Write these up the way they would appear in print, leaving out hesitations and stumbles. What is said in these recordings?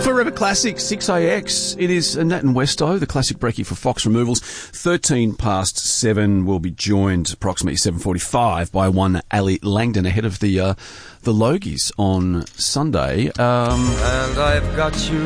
Forever Classic 6AX. It is Nat and Westo, the classic brekkie for Fox Removals. 13 past 7. We'll be joined approximately 7:45 by one Ali Langdon ahead of the Logies on Sunday. And I've got you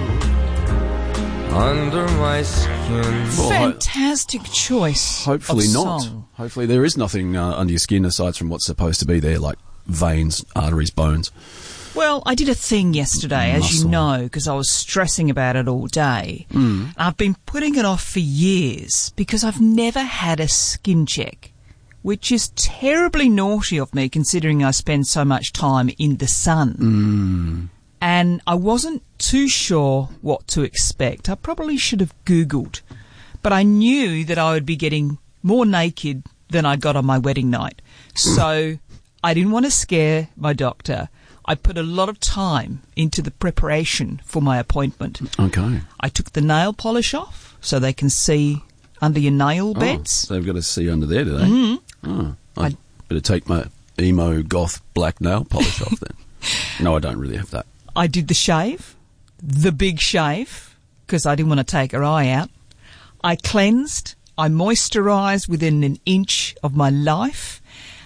under my skin. Fantastic choice. Hopefully of not. Song. Hopefully there is nothing under your skin aside from what's supposed to be there, like veins, arteries, bones. Well, I did a thing yesterday, as you know, because I was stressing about it all day. I've been putting it off for years because I've never had a skin check, which is terribly naughty of me considering I spend so much time in the sun. And I wasn't too sure what to expect. I probably should have Googled, but I knew that I would be getting more naked than I got on my wedding night. So I didn't want to scare my doctor. I put a lot of time into the preparation for my appointment. Okay. I took the nail polish off so they can see under your nail beds. So they've got to see under there, do they? I better take my emo goth black nail polish off then. No, I don't really have that. I did the shave, the big shave, because I didn't want to take her eye out. I cleansed. I moisturised within an inch of my life.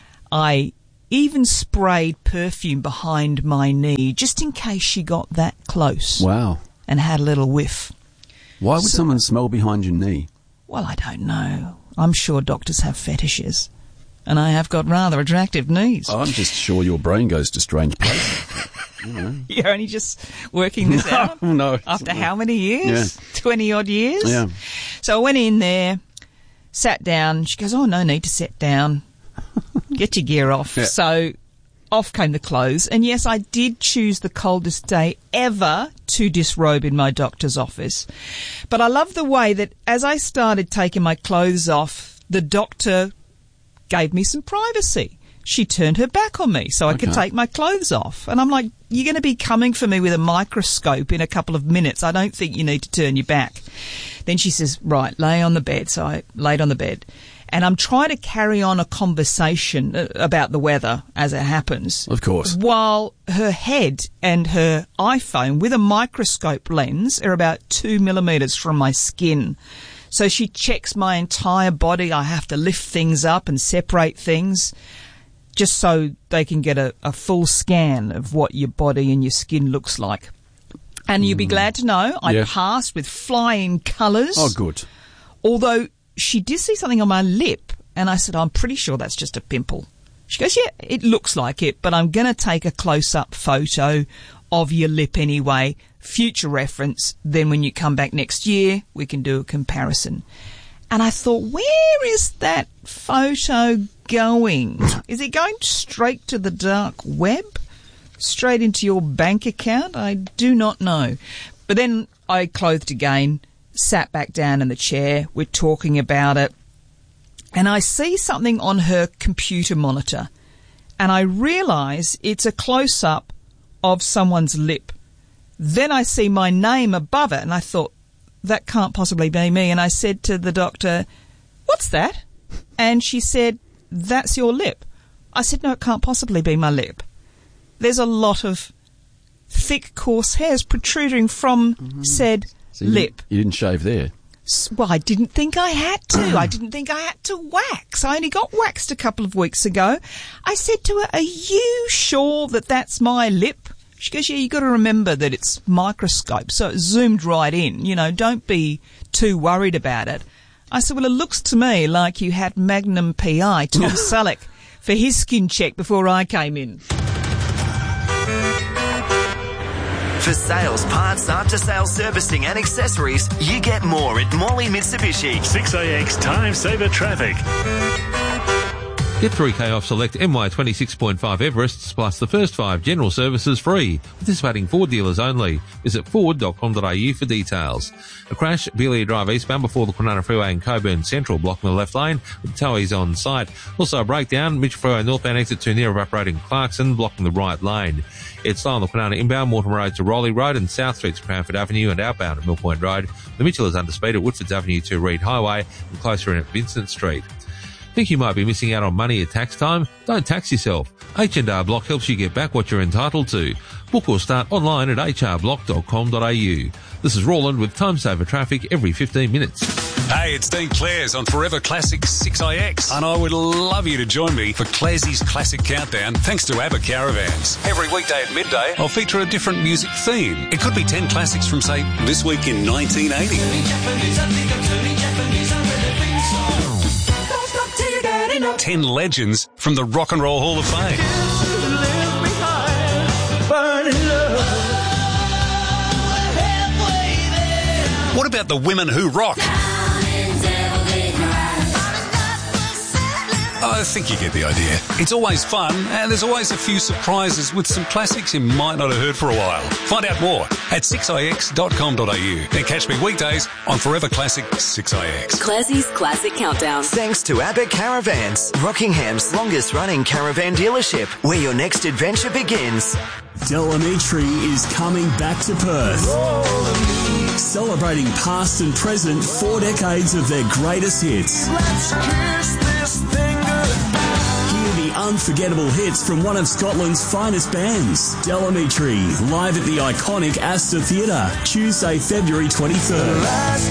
I even sprayed perfume behind my knee just in case she got that close. Wow. And had a little whiff. Why would someone smell behind your knee? Well, I don't know. I'm sure doctors have fetishes. And I have got rather attractive knees. I'm just sure your brain goes to strange places. You're only just working this out? No. After how many years? Yeah. 20-odd years? Yeah. So I went in there, sat down. She goes, oh, no need to sit down. Get your gear off. Yeah. So off came the clothes. And yes, I did choose the coldest day ever to disrobe in my doctor's office. But I love the way that as I started taking my clothes off, the doctor gave me some privacy. She turned her back on me so I could take my clothes off. And I'm like, you're going to be coming for me with a microscope in a couple of minutes. I don't think you need to turn your back. Then she says, right, lay on the bed. So I laid on the bed. And I'm trying to carry on a conversation about the weather as it happens. Of course. While her head and her iPhone with a microscope lens are about 2 millimetres from my skin. So she checks my entire body. I have to lift things up and separate things just so they can get a full scan of what your body and your skin looks like. And you'll be glad to know I passed with flying colours. Oh, good. Although she did see something on my lip, and I said, I'm pretty sure that's just a pimple. She goes, yeah, it looks like it, but I'm going to take a close-up photo of your lip anyway, future reference. Then when you come back next year, we can do a comparison. And I thought, where is that photo going? Is it going straight to the dark web? Straight into your bank account? I do not know. But then I clothed again, sat back down in the chair. We're talking about it. And I see something on her computer monitor. And I realise it's a close-up of someone's lip. Then I see my name above it. And I thought, that can't possibly be me. And I said to the doctor, what's that? And she said, that's your lip. I said, no, it can't possibly be my lip. There's a lot of thick, coarse hairs protruding from said lip. You didn't shave there? Well, I didn't think I had to. I didn't think I had to wax. I only got waxed a couple of weeks ago. I said to her, are you sure that that's my lip? She goes, yeah, you got to remember that it's microscope, so it zoomed right in. You know, don't be too worried about it. I said, well, it looks to me like you had Magnum PI, Tom Selleck, for his skin check before I came in. For sales, parts, after-sales servicing and accessories, you get more at Morley Mitsubishi. 6AX Time Saver Traffic. Get 3K off select MY 26.5 Everests plus the first 5 general services free. Participating Ford dealers only. Visit ford.com.au for details. A crash, Beelia Drive eastbound before the Kwinana Freeway in Coburn Central, blocking the left lane with towies on site. Also a breakdown, Mitchell Freeway northbound exit 2 near evaporating Clarkson, blocking the right lane. It's slow on the Kwinana inbound, Mortimer Road to Rowley Road and South Street to Cranford Avenue and outbound at Mill Point Road. The Mitchell is under speed at Woodfords Avenue to Reed Highway and closer in at Vincent Street. Think you might be missing out on money at tax time? Don't tax yourself. H&R Block helps you get back what you're entitled to. Book or start online at hrblock.com.au. This is Roland with Time Saver Traffic every 15 minutes. Hey, it's Dean Clares on Forever Classic 6IX, and I would love you to join me for Clarsey's Classic Countdown thanks to ABBA Caravans. Every weekday at midday, I'll feature a different music theme. It could be 10 classics from, say, this week in 1980. 10 legends from the Rock and Roll Hall of Fame. What about the women who rock? I think you get the idea. It's always fun, and there's always a few surprises with some classics you might not have heard for a while. Find out more at 6ix.com.au and catch me weekdays on Forever Classic 6ix. Classie's Classic Countdown. Thanks to Abbott Caravans, Rockingham's longest running caravan dealership, where your next adventure begins. Delamitri is coming back to Perth. Celebrating past and present 4 decades of their greatest hits. Let's kiss this thing goodbye. Hear the unforgettable hits from one of Scotland's finest bands. Delamitri, live at the iconic Astor Theatre, Tuesday, February 23rd.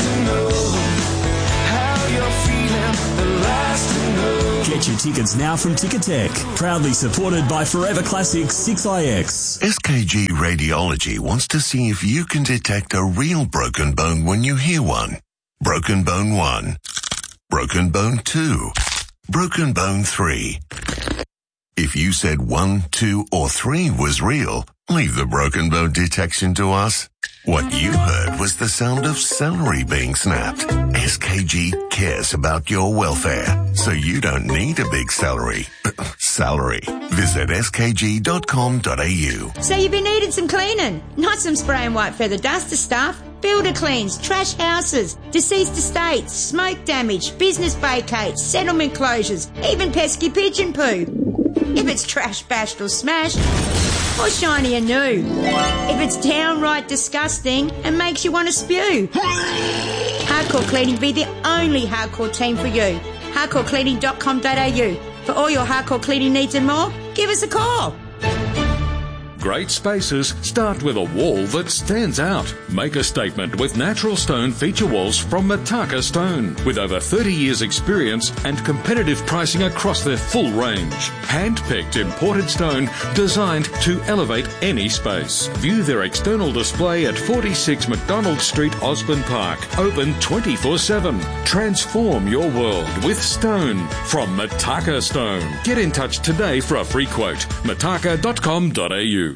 Get your tickets now from Ticketek. Proudly supported by Forever Classic 6IX. SKG Radiology wants to see if you can detect a real broken bone when you hear one. Broken bone 1. Broken bone 2. Broken bone 3. If you said 1, 2, or 3 was real, leave the broken bone detection to us. What you heard was the sound of celery being snapped. SKG cares about your welfare, so you don't need a big salary. Visit skg.com.au. So you've been needing some cleaning, not some spray and white feather duster stuff. Builder cleans, trash houses, deceased estates, smoke damage, business vacates, settlement closures, even pesky pigeon poo. If it's trash, bashed or smashed, or shiny and new. If it's downright disgusting and makes you want to spew. Hardcore Cleaning be the only hardcore team for you. hardcorecleaning.com.au. For all your hardcore cleaning needs and more, give us a call. Great spaces start with a wall that stands out. Make a statement with natural stone feature walls from Mataka Stone. With over 30 years experience and competitive pricing across their full range. Hand-picked imported stone designed to elevate any space. View their external display at 46 McDonald Street, Osborne Park. Open 24/7. Transform your world with stone from Mataka Stone. Get in touch today for a free quote. mataka.com.au.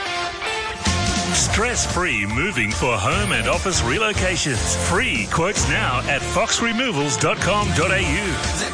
Stress-free moving for home and office relocations. Free quotes now at foxremovals.com.au.